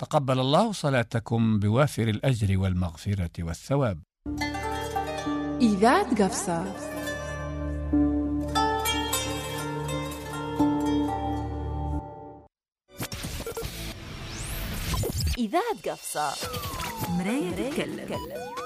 تقبل الله صلاتكم بوافر الأجر والمغفرة والثواب. إذاعة قفصة. إذاعة قفصة، مراية تتكلم.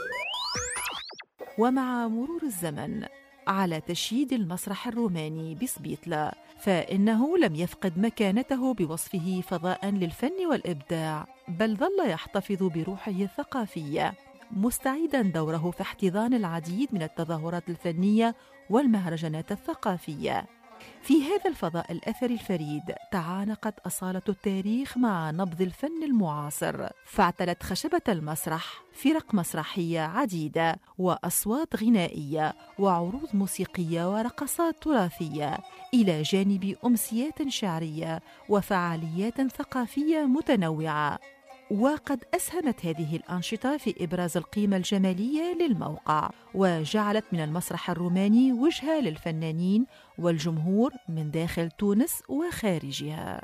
ومع مرور الزمن على تشييد المسرح الروماني بسبيتلا، فإنه لم يفقد مكانته بوصفه فضاء للفن والإبداع، بل ظل يحتفظ بروحه الثقافية، مستعيدا دوره في احتضان العديد من التظاهرات الفنية والمهرجانات الثقافية. في هذا الفضاء الأثري الفريد تعانقت أصالة التاريخ مع نبض الفن المعاصر، فاعتلت خشبة المسرح فرق مسرحية عديدة وأصوات غنائية وعروض موسيقية ورقصات تراثية، إلى جانب أمسيات شعرية وفعاليات ثقافية متنوعة. وقد أسهمت هذه الأنشطة في إبراز القيمة الجمالية للموقع، وجعلت من المسرح الروماني وجهة للفنانين والجمهور من داخل تونس وخارجها.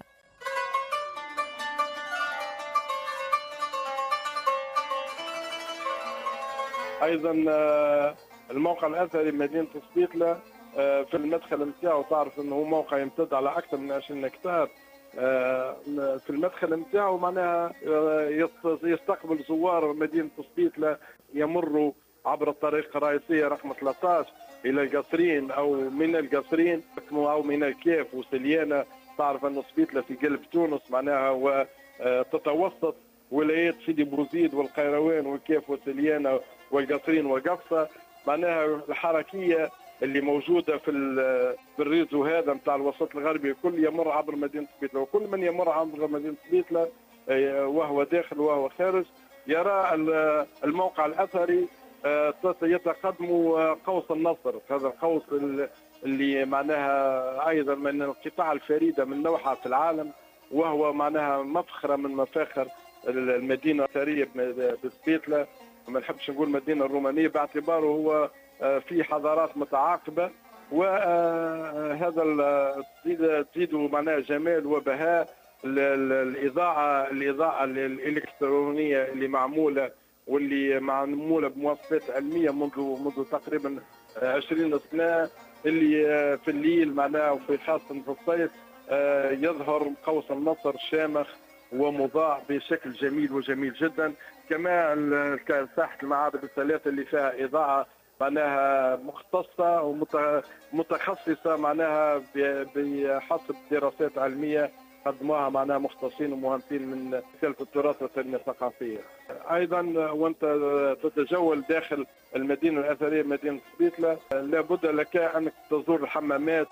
أيضا الموقع الأثري مدينة سبيتلا في المدخل نتاعو، تعرف أنه موقع يمتد على أكثر من 20 هكتار. في المدخل نتاعو معناها يستقبل زوار مدينة سبيتلا يمروا عبر الطريق الرئيسية رقم 13 إلى القصرين أو من القصرين أو من الكيف وسليانة. تعرف أن سبيتلا في قلب تونس معناها، وتتوسط ولايات سيدي بوزيد والقيروان والكيف وسليانة والقصرين وقفصة. معناها الحركية اللي موجودة في الريزو هذا نتاع الوسط الغربي الكل يمر عبر مدينة سبيتلا، وكل من يمر عبر مدينة سبيتلا وهو داخل وهو خارج يرى الموقع الأثري يتقدم قوس النصر. هذا القوس اللي معناها أيضا من القطاع الفريدة من نوعها في العالم، وهو معناها مفخرة من مفاخر المدينة الأثرية بسبيتلا. ما نحبش نقول مدينة الرومانية باعتباره هو في حضارات متعاقبة، وهذا تزيد معناها جمال وبهاء الإضاءة الإلكترونية اللي معمولة واللي معمولة بمواصفات علمية منذ تقريبا 20 سنة، اللي في الليل معناها وفي خاصة في الصيف يظهر قوس النصر شامخ ومضاء بشكل جميل وجميل جدا. كما ساحة المعابد الثلاثة اللي فيها إضاءة معناها مختصة ومتخصصة معناها بحسب دراسات علمية قدموها معناها مختصين ومهندسين من وكالة التراث والتنمية الثقافية. أيضا وأنت تتجول داخل المدينة الأثرية مدينة سبيتلا لابد لك أنك تزور الحمامات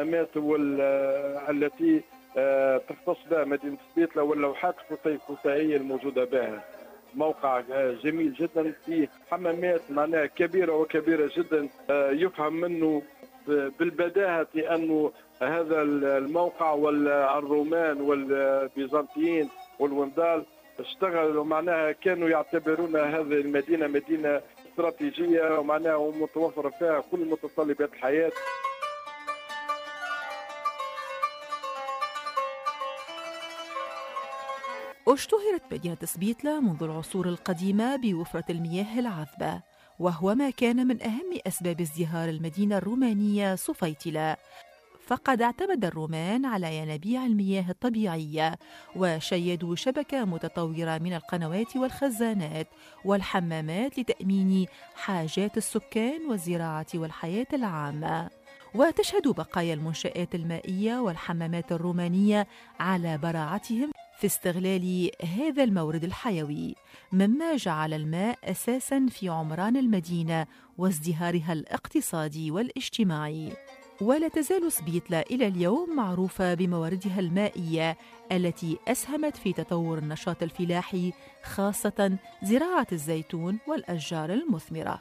التي تختص بها مدينة سبيتلا واللوحات الفسيفسائية الموجودة بها. موقع جميل جدا فيه حمامات معناها كبيرة وكبيرة جدا، يفهم منه بالبداهة أنه هذا الموقع والرومان والبيزنطيين والوندال اشتغلوا معناها كانوا يعتبرون هذه المدينة مدينة استراتيجية ومعناها ومتوفرة فيها كل متطلبات الحياة. اشتهرت مدينة سبيتلا منذ العصور القديمة بوفرة المياه العذبة، وهو ما كان من أهم أسباب ازدهار المدينة الرومانية سفيتلا، فقد اعتمد الرومان على ينابيع المياه الطبيعية، وشيدوا شبكة متطورة من القنوات والخزانات والحمامات لتأمين حاجات السكان والزراعة والحياة العامة. وتشهد بقايا المنشآت المائية والحمامات الرومانية على براعتهم في استغلال هذا المورد الحيوي، مما جعل الماء أساساً في عمران المدينة وازدهارها الاقتصادي والاجتماعي. ولا تزال سبيتلا إلى اليوم معروفة بمواردها المائية التي أسهمت في تطور النشاط الفلاحي، خاصة زراعة الزيتون والأشجار المثمرة.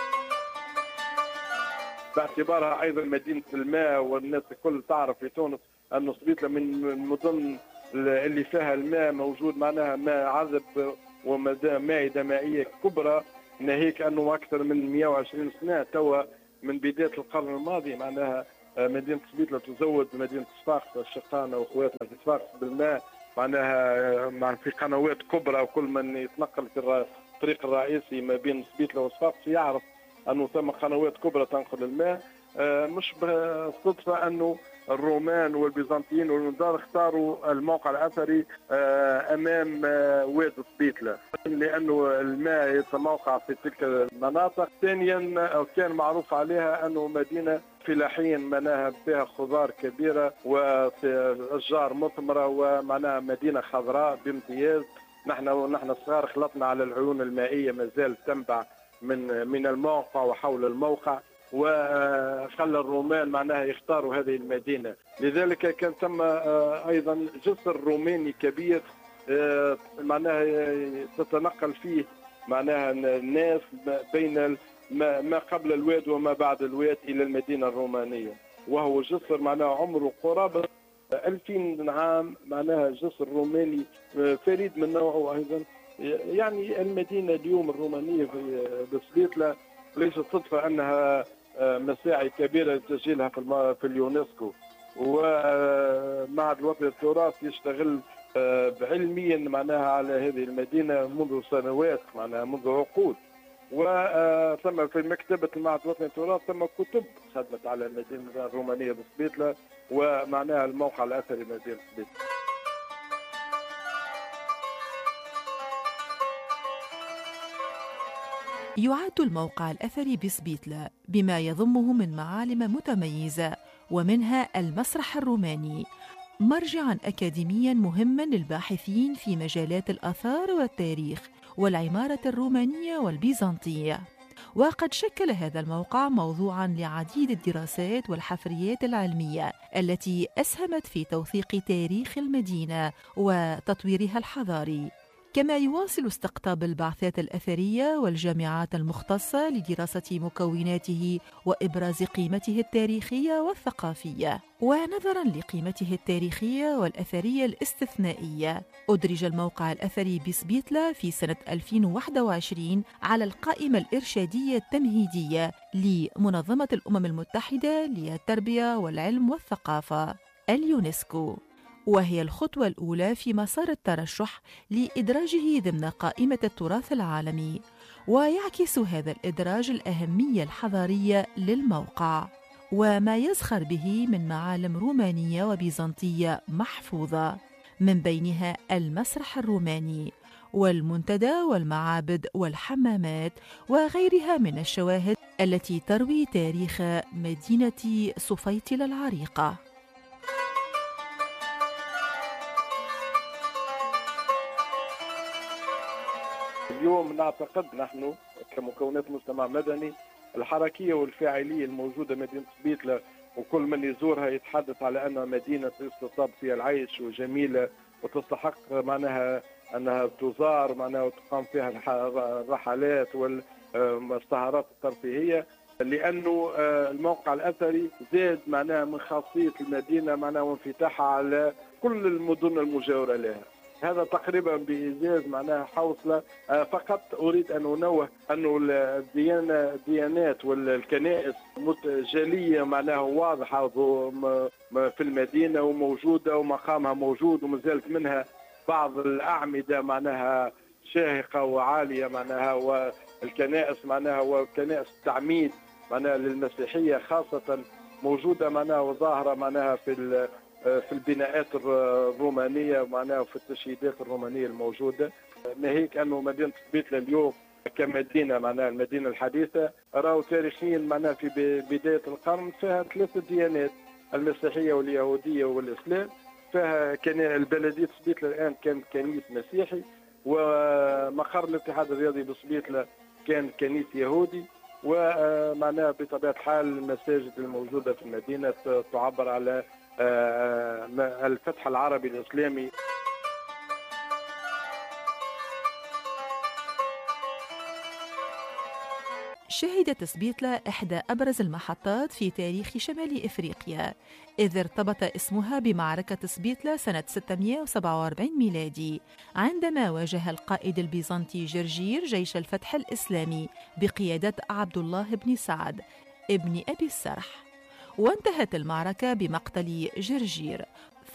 باعتبارها أيضا مدينة الماء، والناس الكل تعرف في تونس أن سبيتلا من المدن اللي فيها الماء موجود معناها ماء عذب ومائدة مائية كبرى، ناهيك أنه أكثر من 120 سنة توا من بداية القرن الماضي معناها مدينة سبيتلا تزود مدينة صفاقس الشقانة وأخواتنا في صفاقس بالماء معناها في قنوات كبرى، وكل من يتنقل في الطريق الرئيسي ما بين سبيتلة وصفاقس يعرف أنه ثم قنوات كبرى تنقل الماء. مش بالصدفة أنه الرومان والبيزنطيين والمدار اختاروا الموقع الأثري أمام واد سبيتلة، لأنه الماء يتموقع في تلك المناطق. ثانيا كان معروف عليها أنه مدينة فلاحين، معناها فيها خضار كبيرة وأشجار مثمرة، ومعناها مدينة خضراء بامتياز. نحن صغار خلطنا على العيون المائية ما زالت تنبع من الموقع وحول الموقع، وخلى الرومان معناها يختاروا هذه المدينة. لذلك كان ثم أيضا جسر روماني كبير معناها تتنقل فيه معناها الناس بين ما قبل الواد وما بعد الواد إلى المدينة الرومانية، وهو جسر معناها عمره قرابة 2000 عام، معناها جسر روماني فريد من نوعه أيضا. يعني المدينة اليوم الرومانية في سبيتلة ليست صدفة أنها مساعي كبيرة لتسجيلها في اليونسكو، ومعهد الوطني للتراث يشتغل علميا معناها على هذه المدينة منذ سنوات، معناها منذ عقود. وثم في مكتبة المعهد الوطني للتراث ثم كتب خدمت على المدينة الرومانية بسبيتلة ومعناها الموقع الأثري مدينة سبيتلة. يعد الموقع الأثري بسبيتلة بما يضمه من معالم متميزة، ومنها المسرح الروماني، مرجعاً أكاديمياً مهماً للباحثين في مجالات الآثار والتاريخ والعمارة الرومانية والبيزنطية. وقد شكل هذا الموقع موضوعاً لعديد الدراسات والحفريات العلمية التي أسهمت في توثيق تاريخ المدينة وتطويرها الحضاري، كما يواصل استقطاب البعثات الأثرية والجامعات المختصة لدراسة مكوناته وإبراز قيمته التاريخية والثقافية. ونظراً لقيمته التاريخية والأثرية الاستثنائية، أدرج الموقع الأثري بسبيتلة في سنة 2021 على القائمة الإرشادية التمهيدية لمنظمة الأمم المتحدة للتربية والعلم والثقافة اليونسكو، وهي الخطوة الأولى في مسار الترشح لإدراجه ضمن قائمة التراث العالمي. ويعكس هذا الإدراج الأهمية الحضارية للموقع وما يزخر به من معالم رومانية وبيزنطية محفوظة، من بينها المسرح الروماني والمنتدى والمعابد والحمامات وغيرها من الشواهد التي تروي تاريخ مدينة صفيتلة العريقة. اليوم نعتقد نحن كمكونات مجتمع مدني الحركية والفاعلية الموجودة مدينة سبيتلة، وكل من يزورها يتحدث على أنها مدينة يستطاب فيها العيش وجميلة وتستحق معناها أنها تزار معناها وتقام فيها الرحلات والسهرات الترفيهية، لأنه الموقع الأثري زاد معناها من خاصية المدينة معناها وانفتاحها على كل المدن المجاورة لها. هذا تقريبا بإيجاز معناها حوصلة. فقط أريد أن أنوه أنه الديانات والكنائس جالية معناها واضحة في المدينة وموجودة ومقامها موجود، ومازالت منها بعض الأعمدة معناها شاهقة وعالية معناها، والكنائس معناها وكنائس التعميد معناها للمسيحية خاصة موجودة معناها وظاهرة معناها في البناءات الرومانية معناها وفي التشييدات الرومانية الموجودة. ناهيك أنه مدينة سبيتلة اليوم كمدينة معناها المدينة الحديثة راهو تاريخيا معناها في بداية القرن فيها 3 ديانات، المسيحية واليهودية والإسلام. فيها البلدية سبيتلة الآن كان كنيس مسيحي، ومقر الاتحاد الرياضي بسبيتلة كان كنيس يهودي، ومعناها بطبيعة الحال المساجد الموجودة في المدينة تعبر على الفتح العربي الإسلامي. شهدت سبيتلة إحدى أبرز المحطات في تاريخ شمال إفريقيا، إذ ارتبط اسمها بمعركة سبيتلة سنة 647 ميلادي، عندما واجه القائد البيزنطي جرجير جيش الفتح الإسلامي بقيادة عبد الله بن سعد ابن أبي السرح. وانتهت المعركة بمقتل جرجير،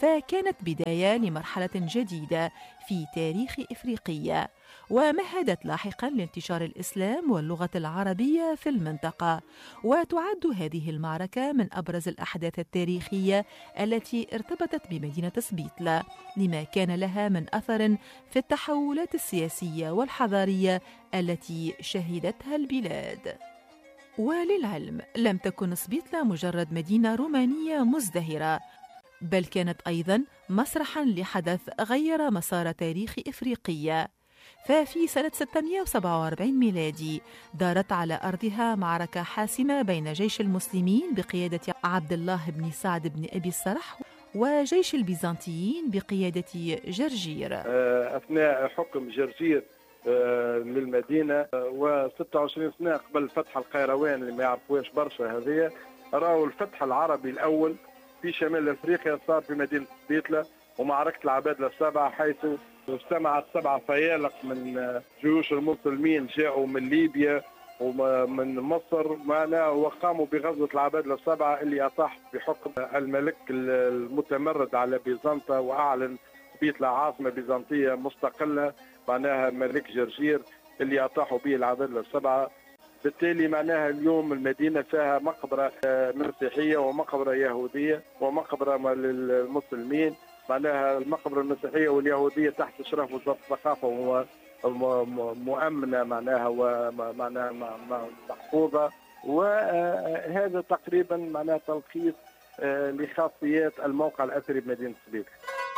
فكانت بداية لمرحلة جديدة في تاريخ إفريقيا، ومهدت لاحقاً لانتشار الإسلام واللغة العربية في المنطقة. وتعد هذه المعركة من أبرز الأحداث التاريخية التي ارتبطت بمدينة سبيتلا، لما كان لها من أثر في التحولات السياسية والحضارية التي شهدتها البلاد. وللعلم لم تكن سبيتلا مجرد مدينة رومانية مزدهرة، بل كانت أيضاً مسرحاً لحدث غير مسار تاريخ إفريقيا. ففي سنة 647 ميلادي دارت على أرضها معركة حاسمة بين جيش المسلمين بقيادة عبد الله بن سعد بن أبي السرح وجيش البيزنطيين بقيادة جرجير. أثناء حكم جرجير للمدينة و26 سنة قبل فتح القيروان اللي ما يعرفوهاش برشا، هذه راوا الفتح العربي الأول في شمال أفريقيا صار في مدينة سبيتلا، ومعركة العبادلة السبعة، حيث اجتمعت 7 فيالق من جيوش المسلمين جاءوا من ليبيا ومن مصر معنا، وقاموا بغزوة العبادلة السبعة اللي أطاح بحكم الملك المتمرد على بيزنطة، وأعلن سبيتلا عاصمة بيزنطية مستقلة معناها ملك جرجير اللي أطاحوا به العبادلة السبعة. بالتالي معناها اليوم المدينة فيها مقبرة مسيحية ومقبرة يهودية ومقبرة للمسلمين. معناها المقبرة المسيحية واليهودية تحت إشراف وزارة الثقافة ومؤمنة معناها ومعناها محفوظة. وهذا تقريبا معناها تلخيص لخاصيات الموقع الأثري بمدينة سبيتلا.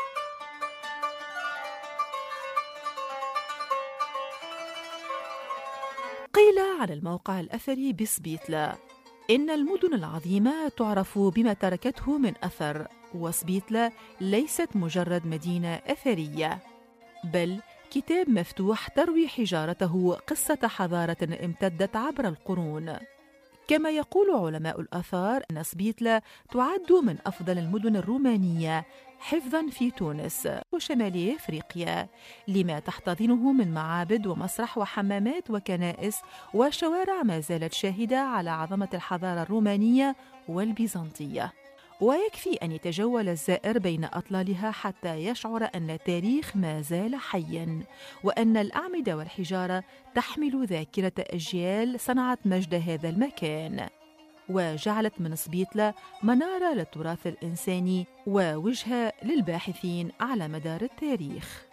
قيل عن الموقع الأثري بسبيتلا إن المدن العظيمة تعرف بما تركته من أثر، وسبيتلا ليست مجرد مدينة أثرية، بل كتاب مفتوح تروي حجارته قصة حضارة امتدت عبر القرون. كما يقول علماء الآثار أن سبيتلا تعد من أفضل المدن الرومانية حفظاً في تونس وشمال أفريقيا، لما تحتضنه من معابد ومسرح وحمامات وكنائس وشوارع ما زالت شاهدة على عظمة الحضارة الرومانية والبيزنطية. ويكفي أن يتجول الزائر بين أطلالها حتى يشعر أن التاريخ ما زال حياً، وأن الأعمدة والحجارة تحمل ذاكرة أجيال صنعت مجد هذا المكان، وجعلت من سبيتلا منارة للتراث الإنساني ووجهة للباحثين على مدار التاريخ.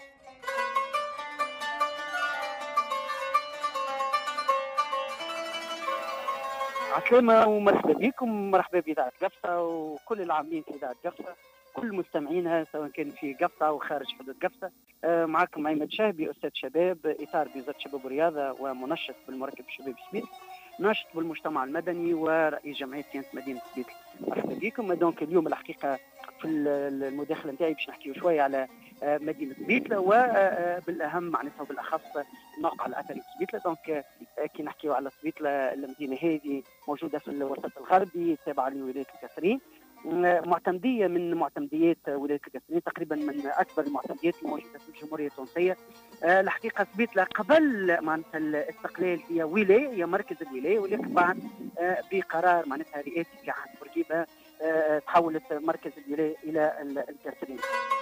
عسلامة ومرحبا بكم، مرحبا بإذاعة قفصة وكل العاملين في إذاعة قفصة، كل مستمعينها سواء كان في قفصة وخارج حدود قفصة. معكم عماد شهبي، أستاذ شباب إطار بوزارة الشباب والرياضة ومنشط بالمركب الشباب سبيت، ناشط بالمجتمع المدني ورئيس جمعية صيانة مدينة سبيت. مرحبا بكم. دونك اليوم الحقيقة في المداخلة نتاعي باش نحكيو شوية على مدينة سبيتلا وبالأهم معناتها وبالأخص الموقع الأثري سبيتلا. دونك كي نحكيو على سبيتلا، المدينة هذه موجودة في الوسط الغربي تابعة لولاية القصرين، معتمدية من معتمديات ولاية القصرين، تقريبا من أكبر المعتمديات الموجودة في الجمهورية التونسية. الحقيقة سبيتلا قبل معناتها الاستقلال هي ولاية، هي مركز الولاية، ولكن بعد بقرار معناتها رئاسي في عهد بورقيبة تحولت مركز الولاية إلى القصرين.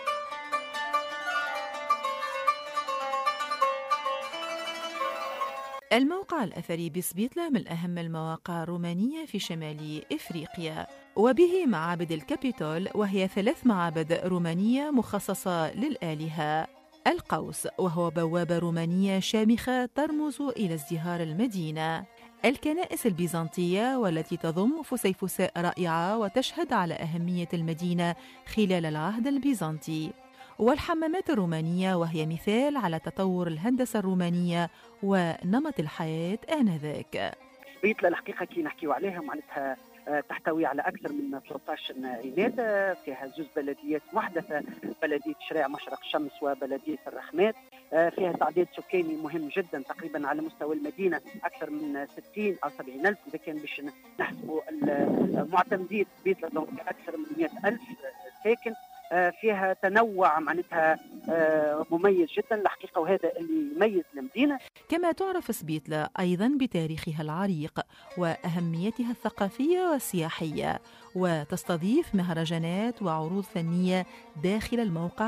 الموقع الأثري بسبيتلا من أهم المواقع الرومانية في شمال إفريقيا، وبه معابد الكابيتول، وهي 3 معابد رومانية مخصصة للآلهة. القوس، وهو بوابة رومانية شامخة ترمز إلى ازدهار المدينة. الكنائس البيزنطية، والتي تضم فسيفساء رائعة وتشهد على أهمية المدينة خلال العهد البيزنطي. والحمامات الرومانية، وهي مثال على تطور الهندسة الرومانية ونمط الحياة آنذاك. سبيتلا الحقيقة كي نحكيو عليها معناتها تحتوي على أكثر من 13 عناد، فيها 2 بلديات محدثة، بلدية شارع مشرق الشمس وبلدية الرحمات. فيها تعداد سكاني مهم جدا، تقريبا على مستوى المدينة أكثر من 60 أو 70 ألف إذا كان باش نحسبوا معتمدية سبيتلا، دونك أكثر من 100 ألف ساكن. فيها تنوع معناتها مميز جدا الحقيقة، وهذا اللي يميز المدينة. كما تعرف سبيتلا أيضا بتاريخها العريق وأهميتها الثقافية والسياحية، وتستضيف مهرجانات وعروض فنية داخل الموقع